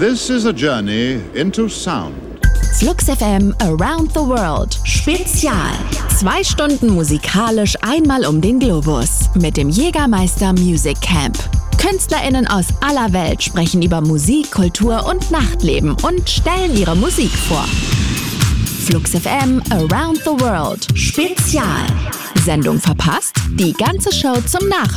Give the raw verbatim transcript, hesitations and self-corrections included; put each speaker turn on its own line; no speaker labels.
This is a journey into sound.
Flux F M Around the World Spezial. Zwei Stunden musikalisch einmal um den Globus mit dem Jägermeister Music Camp. KünstlerInnen aus aller Welt sprechen über Musik, Kultur und Nachtleben und stellen ihre Musik vor. Flux F M Around the World Spezial. Sendung verpasst? Die ganze Show zum Nachhören